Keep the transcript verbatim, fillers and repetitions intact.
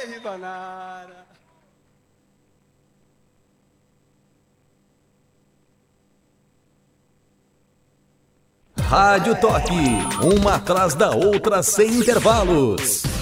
Ei, Ribanara. Rádio Toque, uma atrás da outra sem intervalos.